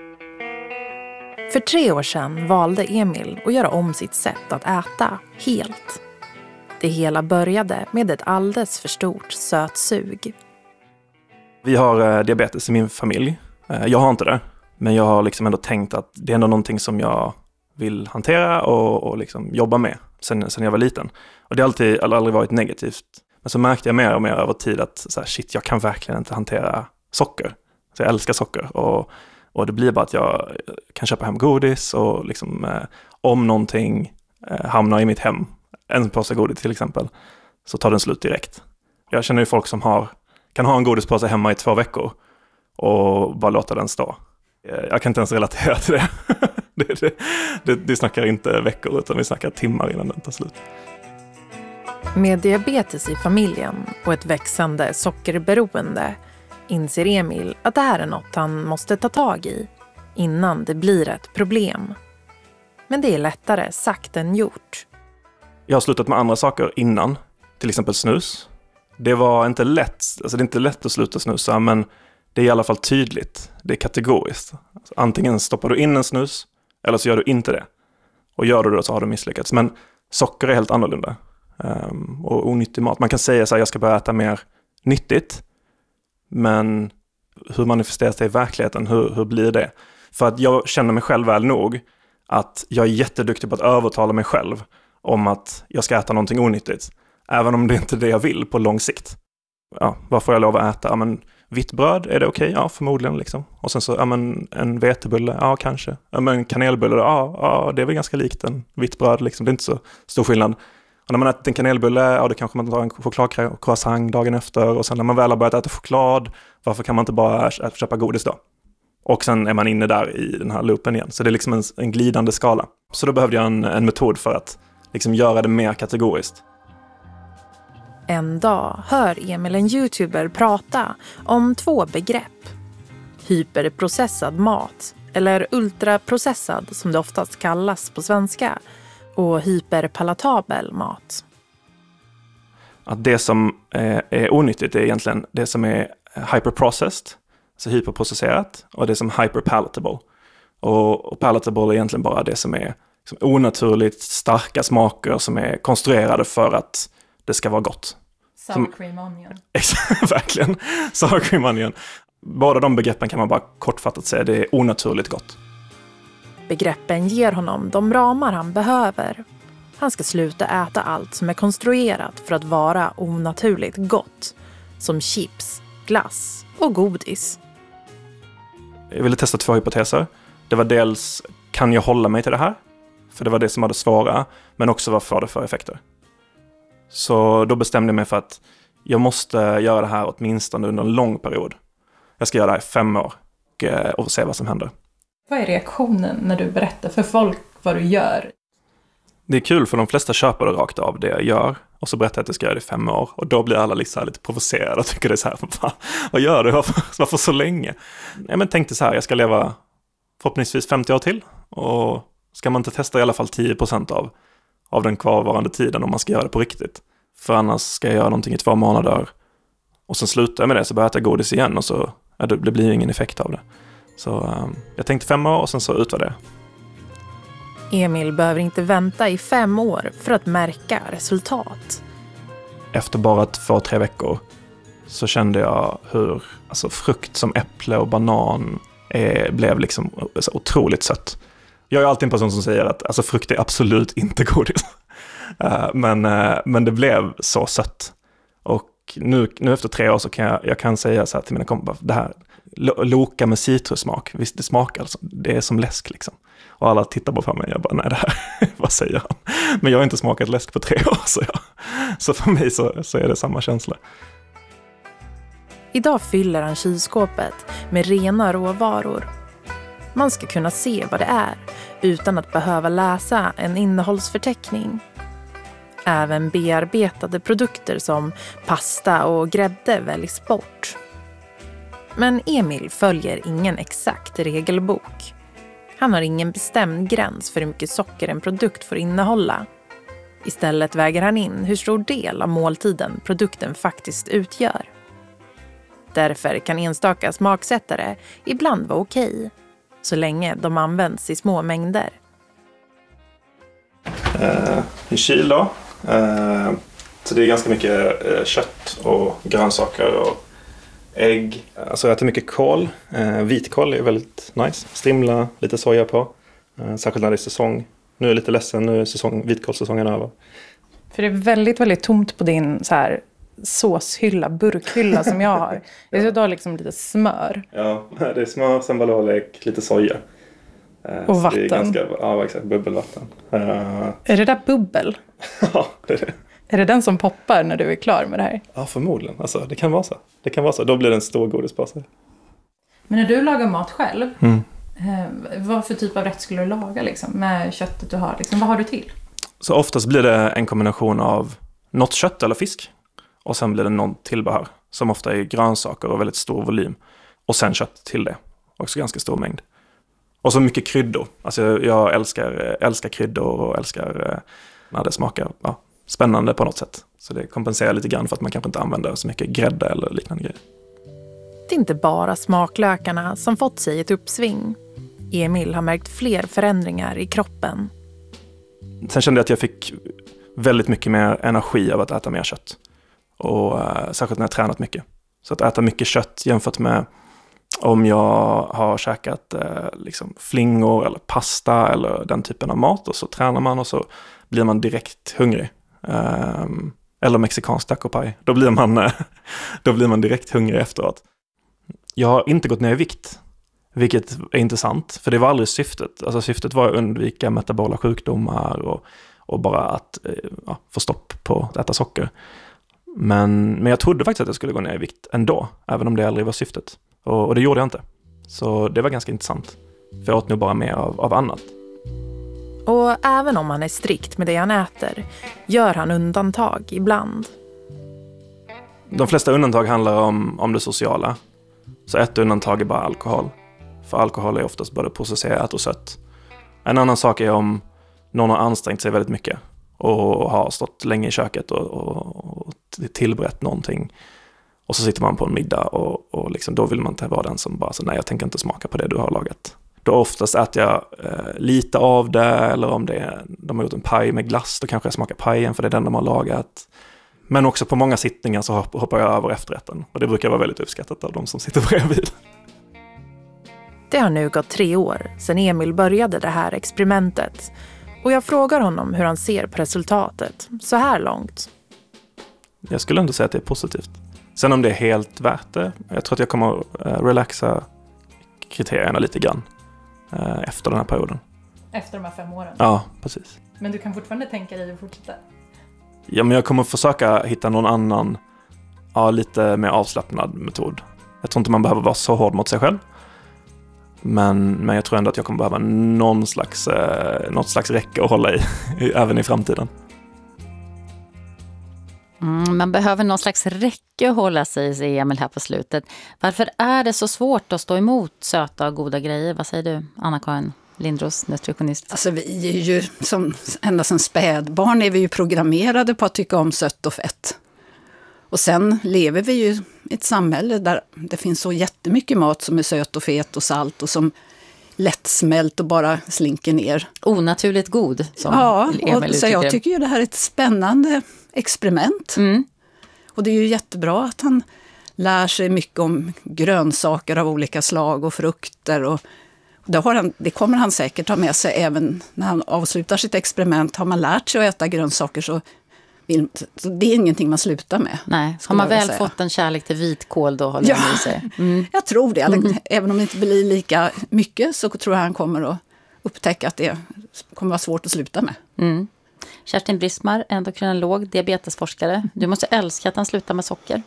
För 3 år sedan valde Emil att göra om sitt sätt att äta helt. Det hela började med ett alldeles för stort sötsug. Vi har diabetes i min familj. Jag har inte det. Men jag har liksom ändå tänkt att det är ändå någonting som jag vill hantera och liksom jobba med sen jag var liten. Och det har aldrig varit negativt. Men så märkte jag mer och mer över tid att shit, jag kan verkligen inte hantera socker. Så jag älskar socker. Och det blir bara att jag kan köpa hem godis och liksom, om någonting hamnar i mitt hem, en påse godis till exempel, så tar den slut direkt. Jag känner ju folk som kan ha en godispåse hemma i 2 veckor och bara låta den stå. Jag kan inte ens relatera till det. Det snackar inte veckor utan vi snackar timmar innan den tar slut. Med diabetes i familjen och ett växande sockerberoende inser Emil att det här är något han måste ta tag i innan det blir ett problem. Men det är lättare sagt än gjort. Jag har slutat med andra saker innan, till exempel snus. Det var inte lätt, alltså det är inte lätt att sluta snusa, men det är i alla fall tydligt. Det är kategoriskt. Alltså, antingen stoppar du in en snus eller så gör du inte det. Och gör du det så har du misslyckats. Men socker är helt annorlunda. Och onyttig mat. Man kan säga så här, jag ska börja äta mer nyttigt. Men hur manifesteras det i verkligheten? Hur blir det? För att jag känner mig själv väl nog att jag är jätteduktig på att övertala mig själv om att jag ska äta någonting onyttigt. Även om det inte är det jag vill på lång sikt. Ja, vad får jag lov att äta? Ja, men vitt bröd, är det okej? Ja, förmodligen liksom. Och sen så, ja men en vetebulle, ja kanske. Ja men kanelbulle, ja det är väl ganska likt en vitt bröd liksom. Det är inte så stor skillnad. Och när man äter en kanelbulle, ja då kanske man tar en chokladcroissant dagen efter. Och sen när man väl har börjat äta choklad, varför kan man inte bara köpa godis då? Och sen är man inne där i den här loopen igen. Så det är liksom en glidande skala. Så då behövde jag en metod för att liksom göra det mer kategoriskt. En dag hör Emil en YouTuber prata om 2 begrepp. Hyperprocessad mat, eller ultraprocessad som det oftast kallas på svenska, och hyperpalatabel mat. Att det som är onyttigt är egentligen det som är hyperprocessed, alltså hyperprocesserat, och det som är hyperpalatable. Och palatable är egentligen bara det som är liksom onaturligt starka smaker som är konstruerade för att det ska vara gott. Sour cream onion. Verkligen, sour cream onion. Båda de begreppen kan man bara kortfattat säga, det är onaturligt gott. Begreppen ger honom de ramar han behöver. Han ska sluta äta allt som är konstruerat för att vara onaturligt gott. Som chips, glass och godis. Jag ville testa 2 hypoteser. Det var dels, kan jag hålla mig till det här? För det var det som hade svåra. Men också vad får det för effekter? Så då bestämde jag mig för att jag måste göra det här åtminstone under en lång period. Jag ska göra det här i 5 år och se vad som händer. Vad är reaktionen när du berättar för folk vad du gör? Det är kul för de flesta köper det rakt av det jag gör. Och så berättar jag att jag ska göra det i 5 år. Och då blir alla liksom lite provocerade och tycker det är så här, vad gör du? Varför så länge? Jag tänkte så här, jag ska leva förhoppningsvis 50 år till. Och ska man inte testa i alla fall 10% av den kvarvarande tiden om man ska göra det på riktigt. För annars ska jag göra någonting i 2 månader. Och sen slutar jag med det, så börjar jag äta godis igen. Och så det blir ingen effekt av det. Så jag tänkte 5 år och sen så utvärderar jag. Emil behöver inte vänta i 5 år för att märka resultat. Efter bara 2-3 veckor så kände jag hur frukt som äpple och banan blev liksom så otroligt sött. Jag är alltid en person som säger att frukt är absolut inte godis. Men det blev så sött. Och nu efter 3 år så kan jag säga så här till mina kompisar, det här loka med citrussmak, visst det smakar alltså, det är som läsk liksom. Och alla tittar på mig och jag bara, nej det här, vad säger han? Men jag har inte smakat läsk på 3 år, så för mig så är det samma känsla. Idag fyller han kylskåpet med rena råvaror. Man ska kunna se vad det är utan att behöva läsa en innehållsförteckning. Även bearbetade produkter som pasta och grädde väljs bort. Men Emil följer ingen exakt regelbok. Han har ingen bestämd gräns för hur mycket socker en produkt får innehålla. Istället väger han in hur stor del av måltiden produkten faktiskt utgör. Därför kan enstaka smaksättare ibland vara okej, så länge de används i små mängder. I kyl då. Så det är ganska mycket kött och grönsaker och ägg. Alltså jag äter mycket kål. Vitkål är väldigt nice. Strimla, lite soja på. Särskilt när det är säsong. Nu är jag lite ledsen, nu är vitkålssäsongen över. För det är väldigt, väldigt tomt på din så här såshylla, burkhylla som jag har. Jag ska ha liksom lite smör. Ja, det är smör, sembalolek, lite soja. Och vatten. Det är ganska, ja, exakt, bubbelvatten. Är det där bubbel? Ja, det är det. Är det den som poppar när du är klar med det här? Ja, förmodligen. Alltså, det kan vara så. Då blir det en stor godispåse. Men när du lagar mat själv, Vad för typ av rätt skulle du laga liksom, med köttet du har? Liksom, vad har du till? Så oftast blir det en kombination av något kött eller fisk. Och sen blir det någon tillbehör. Som ofta är grönsaker och väldigt stor volym. Och sen kött till det. Också ganska stor mängd. Och så mycket kryddor. Alltså jag älskar kryddor och älskar när det smakar spännande på något sätt. Så det kompenserar lite grann för att man kanske inte använder så mycket grädde eller liknande grejer. Det är inte bara smaklökarna som fått sig ett uppsving. Emil har märkt fler förändringar i kroppen. Sen kände jag att jag fick väldigt mycket mer energi av att äta mer kött. Och särskilt när jag tränat mycket. Så att äta mycket kött jämfört med om jag har käkat liksom flingor eller pasta eller den typen av mat. Och så tränar man och så blir man direkt hungrig. Eller mexikansk tacopaj. Då blir man direkt hungrig efteråt. Jag har inte gått ner i vikt. Vilket är intressant. För det var aldrig syftet. Alltså syftet var att undvika metabola sjukdomar. Och bara att få stopp på att äta socker. Men jag trodde faktiskt att jag skulle gå ner i vikt ändå. Även om det aldrig var syftet. Och det gjorde jag inte. Så det var ganska intressant. För jag åt nog bara mer av annat. Och även om han är strikt med det han äter gör han undantag ibland. De flesta undantag handlar om det sociala. Så ett undantag är bara alkohol. För alkohol är oftast både processerat och sött. En annan sak är om någon har ansträngt sig väldigt mycket. Och har stått länge i köket och tillberett någonting. Och så sitter man på en middag och liksom, då vill man inte vara den som bara så nej, jag tänker inte smaka på det du har lagat. Då oftast äter jag lite av det, eller om de har gjort en paj med glass, då kanske jag smakar pajen för det är den de har lagat. Men också på många sittningar så hoppar jag över efterrätten. Och det brukar vara väldigt uppskattat av de som sitter bredvid. Det har nu gått 3 år sedan Emil började det här experimentet. Och jag frågar honom hur han ser på resultatet så här långt. Jag skulle ändå säga att det är positivt. Sen om det är helt värt det, jag tror att jag kommer relaxa kriterierna lite grann efter den här perioden. Efter de här 5 åren? Ja, precis. Men du kan fortfarande tänka dig att fortsätta? Ja, men jag kommer försöka hitta någon annan lite mer avslappnad metod. Jag tror inte man behöver vara så hård mot sig själv. Men jag tror ändå att jag kommer behöva något slags räcke att hålla i även i framtiden. Man behöver någon slags räcke att hålla sig, säger Emil här på slutet. Varför är det så svårt att stå emot söta och goda grejer? Vad säger du, Anna-Karin Lindros, nutritionist? Alltså vi är ju, ända sedan spädbarn är vi ju programmerade på att tycka om sött och fett. Och sen lever vi ju i ett samhälle där det finns så jättemycket mat som är söt och fet och salt och som lättsmält och bara slinker ner. Onaturligt god, som Emil så jag tycker ju det här är ett spännande experiment. Mm. Och det är ju jättebra att han lär sig mycket om grönsaker av olika slag och frukter. Och det kommer han säkert ha med sig även när han avslutar sitt experiment. Har man lärt sig att äta grönsaker så det är ingenting man slutar med. Nej, har man väl fått en kärlek till vitkål då håller han i sig. Jag tror det. Även om det inte blir lika mycket så tror jag han kommer att upptäcka att det kommer vara svårt att sluta med. Mm. Kerstin Brismar, endokrinolog, diabetesforskare. Du måste älska att han slutar med socker.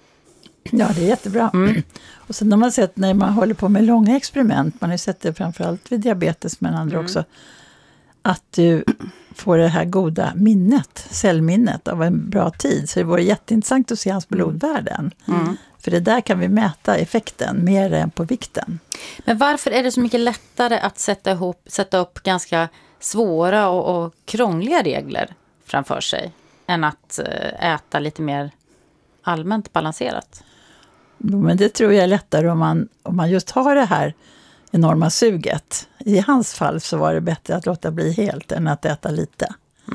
Ja, det är jättebra. Och sen har man sett när man håller på med långa experiment, man har sett det framförallt vid diabetes men andra också, att du får det här goda minnet, cellminnet av en bra tid. Så det vore jätteintressant att se hans blodvärden. För det där kan vi mäta effekten mer än på vikten. Men varför är det så mycket lättare att sätta upp ganska svåra och krångliga regler framför sig än att äta lite mer allmänt balanserat? Men det tror jag är lättare om man just har det här enorma suget. I hans fall så var det bättre att låta bli helt än att äta lite.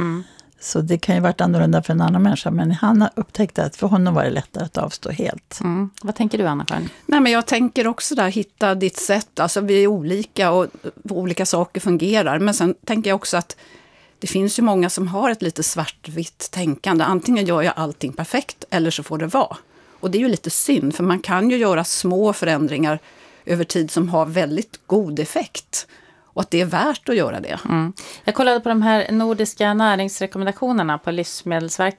Så det kan ju varit annorlunda för en annan människa, men han har upptäckt att för honom var det lättare att avstå helt. Vad tänker du, Anna-Karin? Nej, men jag tänker också där, hitta ditt sätt. Alltså vi är olika och olika saker fungerar. Men sen tänker jag också att det finns ju många som har ett lite svartvitt tänkande. Antingen gör jag allting perfekt eller så får det vara. Och det är ju lite synd, för man kan ju göra små förändringar över tid som har väldigt god effekt. Och att det är värt att göra det. Jag kollade på de här nordiska näringsrekommendationerna på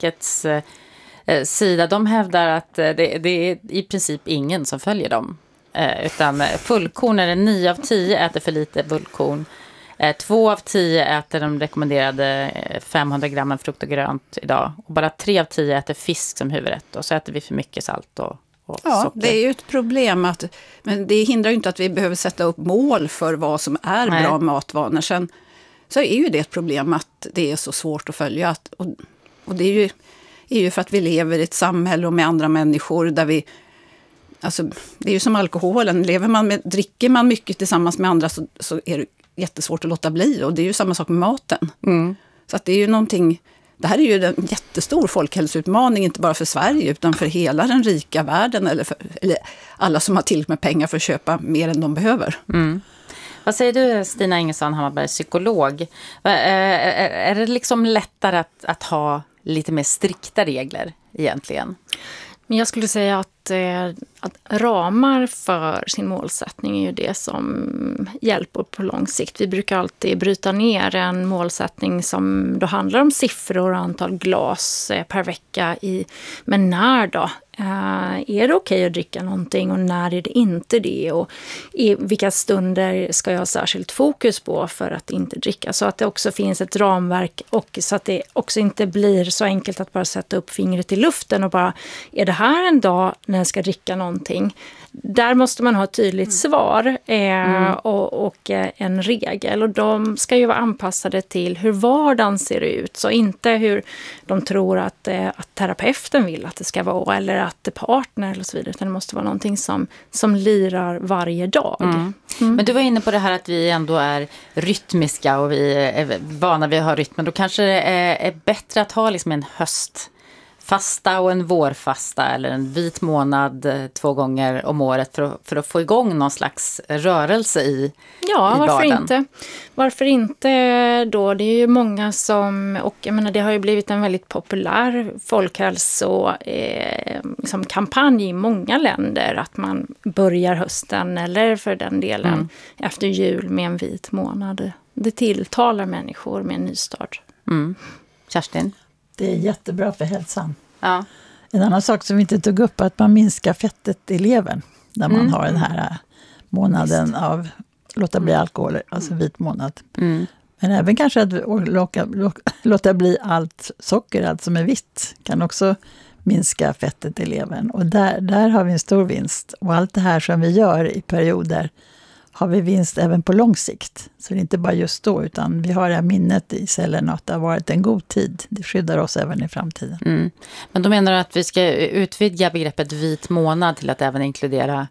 Livsmedelsverkets sida. De hävdar att det är i princip ingen som följer dem. Utan fullkorn är det 9 av 10 äter för lite fullkorn. 2 av 10 äter de rekommenderade 500 gram frukt och grönt idag. Och bara 3 av 10 äter fisk som huvudrätt. Och så äter vi för mycket salt och socker. Det är ju ett problem. Men det hindrar ju inte att vi behöver sätta upp mål för vad som är bra matvanor. Sen så är ju det ett problem att det är så svårt att följa. Och det är ju för att vi lever i ett samhälle och med andra människor där vi... Alltså, det är ju som alkoholen. Dricker man mycket tillsammans med andra så är det jättesvårt att låta bli. Och det är ju samma sak med maten. Så att det är ju någonting... Det här är ju en jättestor folkhälsoutmaning, inte bara för Sverige utan för hela den rika världen eller alla som har tillräckligt med pengar för att köpa mer än de behöver. Vad säger du, Stina Ingesson Hammarberg, psykolog? Är det liksom lättare att ha lite mer strikta regler egentligen? Men jag skulle säga att ramar för sin målsättning är ju det som hjälper på lång sikt. Vi brukar alltid bryta ner en målsättning som då handlar om siffror och antal glas per vecka. Men när då? Är det okej att dricka någonting och när är det inte det? Och i vilka stunder ska jag ha särskilt fokus på för att inte dricka? Så att det också finns ett ramverk och så att det också inte blir så enkelt att bara sätta upp fingret i luften och bara, är det här en dag när jag ska dricka någonting? Där måste man ha ett tydligt svar och en regel. Och de ska ju vara anpassade till hur vardagen ser ut. Så inte hur de tror att terapeuten vill att det ska vara. Eller att partner eller så vidare. Utan det måste vara någonting som lirar varje dag. Men du var inne på det här att vi ändå är rytmiska och vi är vana vid att ha rytmen. Då kanske det är bättre att ha liksom en höstfasta och en vårfasta eller en vit månad 2 gånger om året för att få igång någon slags rörelse i varför vardagen. inte? Varför inte då? Det är ju många som, och jag menar det har ju blivit en väldigt populär folkhälsokampanj i många länder att man börjar hösten eller för den delen efter jul med en vit månad. Det tilltalar människor med en nystart. Kerstin? Det är jättebra för hälsan. Ja. En annan sak som vi inte tog upp är att man minskar fettet i levern när man har den här månaden av låta bli alkohol, alltså vit månad. Men även kanske att låta bli allt socker, allt som är vitt, kan också minska fettet i levern. Och där har vi en stor vinst. Och allt det här som vi gör i perioder har vi vinst även på lång sikt. Så det är inte bara just då, utan vi har det här minnet i cellerna att det har varit en god tid. Det skyddar oss även i framtiden. Men då menar du att vi ska utvidga begreppet vit månad till att även inkludera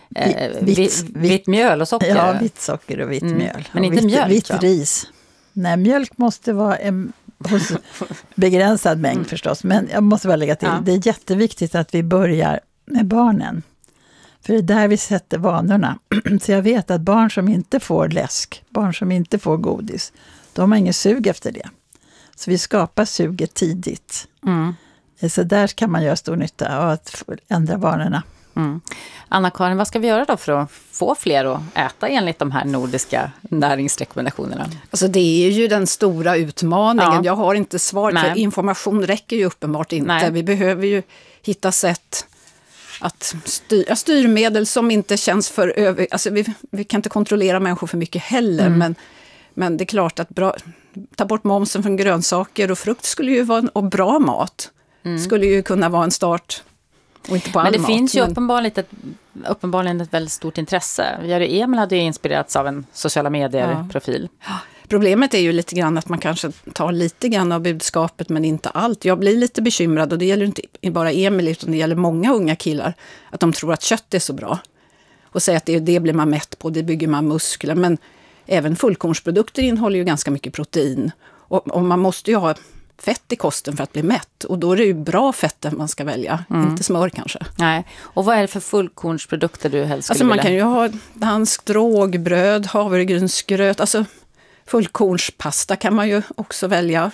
vitt mjöl och socker? Ja, vitt socker och vitt mjöl. Men inte mjölk, vitt ris. Nej, mjölk måste vara en begränsad mängd förstås. Men jag måste bara lägga till, det är jätteviktigt att vi börjar med barnen. För det är där vi sätter vanorna. Så jag vet att barn som inte får läsk, barn som inte får godis, de har ingen sug efter det. Så vi skapar suget tidigt. Så där kan man göra stor nytta av att ändra vanorna. Anna-Karin, vad ska vi göra då för att få fler att äta enligt de här nordiska näringsrekommendationerna? Alltså det är ju den stora utmaningen. Jag har inte svar, för information räcker ju uppenbart inte. Nej. Vi behöver ju hitta sätt att styrmedel som inte känns för över... Alltså vi kan inte kontrollera människor för mycket heller, men det är klart att ta bort momsen från grönsaker och frukt skulle ju vara och bra mat. Skulle ju kunna vara en start och inte på all mat. Men det finns ju uppenbarligen ett väldigt stort intresse. Jerry Emil hade ju inspirerats av en sociala medier-profil. Problemet är ju lite grann att man kanske tar lite grann av budskapet men inte allt. Jag blir lite bekymrad, och det gäller inte bara Emil utan det gäller många unga killar, att de tror att kött är så bra. Och säger att det blir man mätt på, det bygger man muskler. Men även fullkornsprodukter innehåller ju ganska mycket protein. Och man måste ju ha fett i kosten för att bli mätt. Och då är det ju bra fetten man ska välja, inte smör kanske. Nej. Och vad är det för fullkornsprodukter du helst skulle vilja? Man kan ju ha danskt rågbröd, havregrynsgröt, alltså fullkornspasta kan man ju också välja.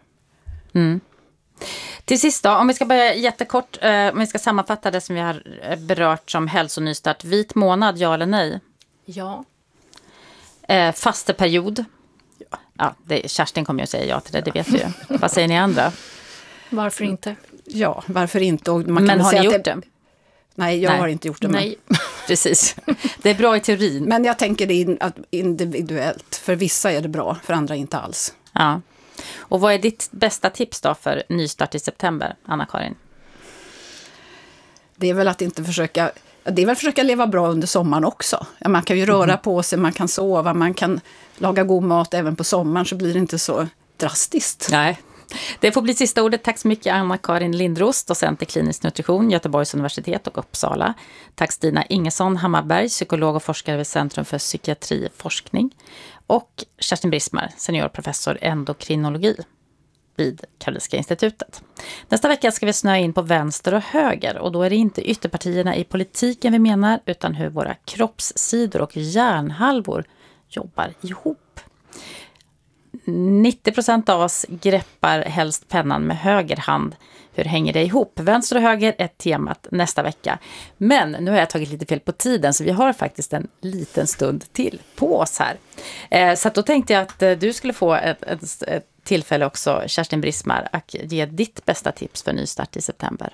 Till sist då, om vi ska börja jättekort, om vi ska sammanfatta det som vi har berört som hälsonystart. Vit månad, ja eller nej? Ja. Fasteperiod. Ja, Kerstin kommer ju att säga ja till det vet vi ju. Vad säger ni andra? Varför inte? Ja, varför inte? Och men har ni gjort det? Nej, jag har inte gjort det. Nej. Precis. Det är bra i teorin. Men jag tänker det individuellt. För vissa är det bra, för andra inte alls. Ja. Och vad är ditt bästa tips då för nystart i september, Anna-Karin? Det är väl att inte försöka... Det är väl att försöka leva bra under sommaren också. Ja, man kan ju röra på sig, man kan sova, man kan laga god mat även på sommaren, så blir det inte så drastiskt. Nej. Det får bli sista ordet. Tack så mycket Anna-Karin Lindros, docent i klinisk nutrition, Göteborgs universitet och Uppsala. Tack Stina Ingesson Hammarberg, psykolog och forskare vid Centrum för psykiatriforskning. Och Kerstin Brismar, seniorprofessor endokrinologi vid Karolinska institutet. Nästa vecka ska vi snöa in på vänster och höger, och då är det inte ytterpartierna i politiken vi menar, utan hur våra kroppssidor och hjärnhalvor jobbar ihop. 90% av oss greppar helst pennan med höger hand. Hur hänger det ihop? Vänster och höger är temat nästa vecka. Men nu har jag tagit lite fel på tiden, så vi har faktiskt en liten stund till på oss här. Så att då tänkte jag att du skulle få ett tillfälle också, Kerstin Brismar, att ge ditt bästa tips för nystart i september.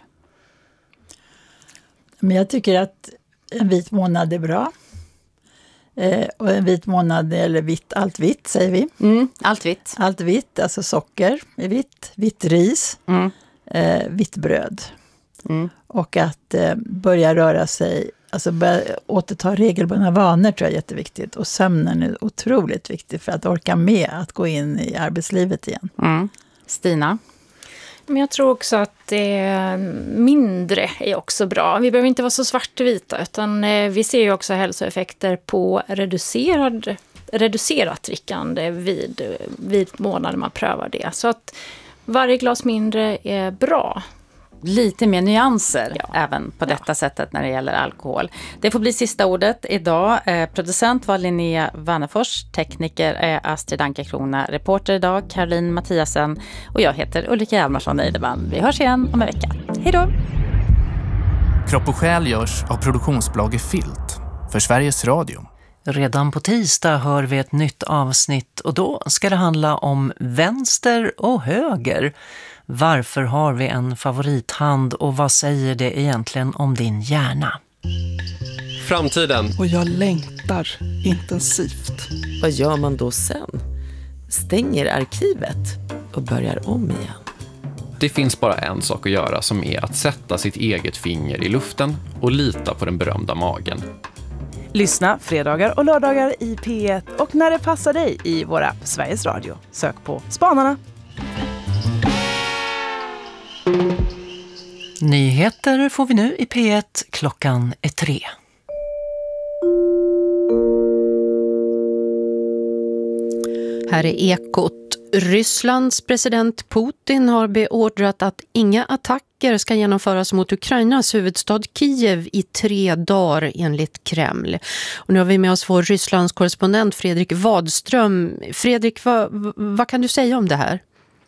Men jag tycker att en vit månad är bra. Och en vit månad, eller vitt, allt vitt säger vi. Allt vitt. Allt vitt, alltså socker är vitt, vitt ris, vitt bröd. Och att börja röra sig, alltså börja återta regelbundna vanor tror jag är jätteviktigt. Och sömnen är otroligt viktig för att orka med att gå in i arbetslivet igen. Stina? Men jag tror också att mindre är också bra. Vi behöver inte vara så svartvita, utan vi ser ju också hälsoeffekter på reducerat drickande vid månader man prövar det. Så att varje glas mindre är bra. Lite mer nyanser även på detta sättet när det gäller alkohol. Det får bli sista ordet idag. Producent var Linnea Wannefors, tekniker är Astrid Anka-Krona, reporter idag Caroline Mattiasen och jag heter Ulrika Hjalmarsson Eideman. Vi hörs igen om en vecka. Hej då! Kropp och själ görs av produktionsbolaget Filt för Sveriges Radio. Redan på tisdag hör vi ett nytt avsnitt och då ska det handla om vänster och höger. Varför har vi en favorithand och vad säger det egentligen om din hjärna? Framtiden. Och jag längtar intensivt. Vad gör man då sen? Stänger arkivet och börjar om igen. Det finns bara en sak att göra, som är att sätta sitt eget finger i luften och lita på den berömda magen. Lyssna fredagar och lördagar i P1 och när det passar dig i vår app Sveriges Radio. Sök på Spanarna. Nyheter får vi nu i P1, klockan är 3. Här är Ekot. Rysslands president Putin har beordrat att inga attacker ska genomföras mot Ukrainas huvudstad Kiev i 3 dagar enligt Kreml. Och nu har vi med oss vår Rysslands korrespondent Fredrik Wadström. Fredrik, vad kan du säga om det här?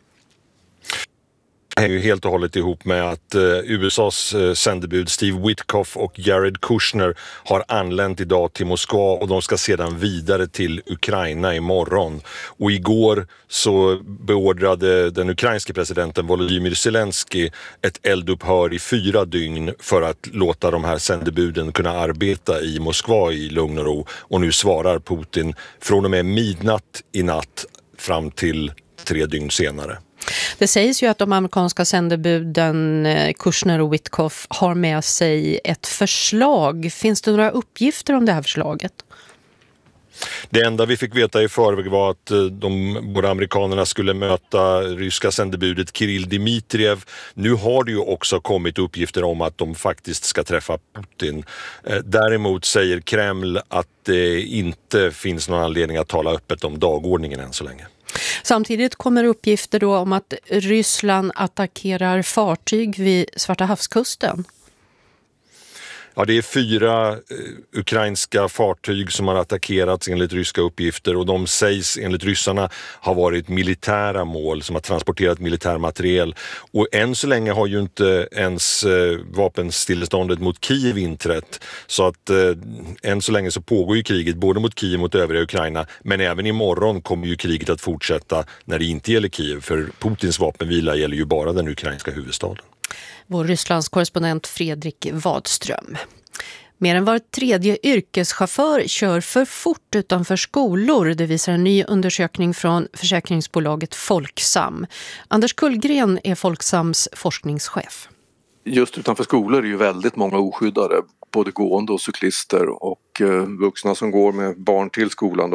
Det hänger ju helt och hållet ihop med att USAs sändebud Steve Witkoff och Jared Kushner har anlänt idag till Moskva och de ska sedan vidare till Ukraina imorgon. Och igår så beordrade den ukrainske presidenten Volodymyr Zelensky ett eldupphör i 4 dygn för att låta de här sändebuden kunna arbeta i Moskva i lugn och ro. Och nu svarar Putin från och med midnatt i natt fram till 3 dygn senare. Det sägs ju att de amerikanska sändebuden Kushner och Witkoff har med sig ett förslag. Finns det några uppgifter om det här förslaget? Det enda vi fick veta i förväg var att de båda amerikanerna skulle möta ryska sändebudet Kirill Dmitriev. Nu har det ju också kommit uppgifter om att de faktiskt ska träffa Putin. Däremot säger Kreml att det inte finns någon anledning att tala öppet om dagordningen än så länge. Samtidigt kommer uppgifter då om att Ryssland attackerar fartyg vid Svarta havskusten. Ja, det är 4 ukrainska fartyg som har attackerats enligt ryska uppgifter och de sägs enligt ryssarna ha varit militära mål som har transporterat militär materiel. Och än så länge har ju inte ens vapenstilleståndet mot Kiev inträtt, så att än så länge så pågår ju kriget både mot Kiev och mot övriga Ukraina, men även imorgon kommer ju kriget att fortsätta när det inte gäller Kiev, för Putins vapenvila gäller ju bara den ukrainska huvudstaden. Vår Rysslands korrespondent Fredrik Wadström. Mer än var tredje yrkeschaufför kör för fort utanför skolor. Det visar en ny undersökning från försäkringsbolaget Folksam. Anders Kullgren är Folksams forskningschef. Just utanför skolor är ju väldigt många oskyddade, både gående och cyklister och vuxna som går med barn till skolan.